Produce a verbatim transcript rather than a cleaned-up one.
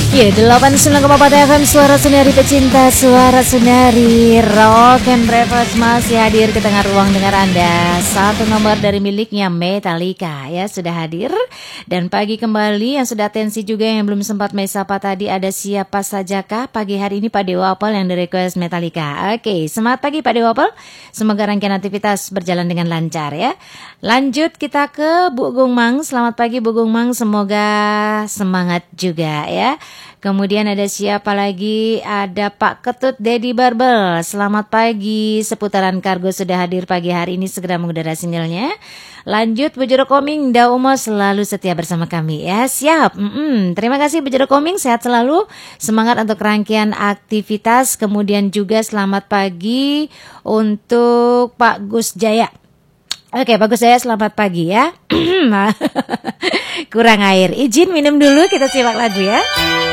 Ya, delapan puluh sembilan koma empat F M Suara Sunari Pecinta Suara Sunari Rock and Breakfast masih hadir ke tengah ruang dengar Anda. Satu nomor dari miliknya Metallica ya sudah hadir. Dan pagi kembali yang sudah atensi juga yang belum sempat mesapa tadi ada siapa sajakah pagi hari ini Pak Dewa Apel yang di request Metallica. Oke, semangat pagi Pak Dewa Apel. Semoga rangkaian aktivitas berjalan dengan lancar ya. Lanjut kita ke Bu Gungmang. Selamat pagi Bu Gungmang, semoga semangat juga ya. Kemudian ada siapa lagi? Ada Pak Ketut Dedi Barbel. Selamat pagi. Seputaran kargo sudah hadir pagi hari ini, segera mengudara sinyalnya. Lanjut Bu Jero Koming, Da Umo selalu setia bersama kami ya. Siap. Mm-mm. Terima kasih Bu Jero Koming, sehat selalu. Semangat untuk rangkaian aktivitas. Kemudian juga selamat pagi untuk Pak Gus Jaya. Oke, Pak Gus Jaya, selamat pagi ya. Kurang air. Izin minum dulu, kita simak lagu ya.